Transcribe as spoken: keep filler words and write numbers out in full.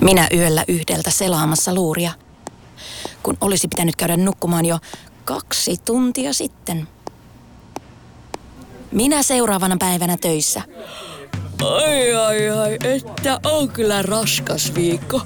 Minä yöllä yhdeltä selaamassa luuria, kun olisi pitänyt käydä nukkumaan jo kaksi tuntia sitten. Minä seuraavana päivänä töissä. Ai ai ai, että on kyllä raskas viikko.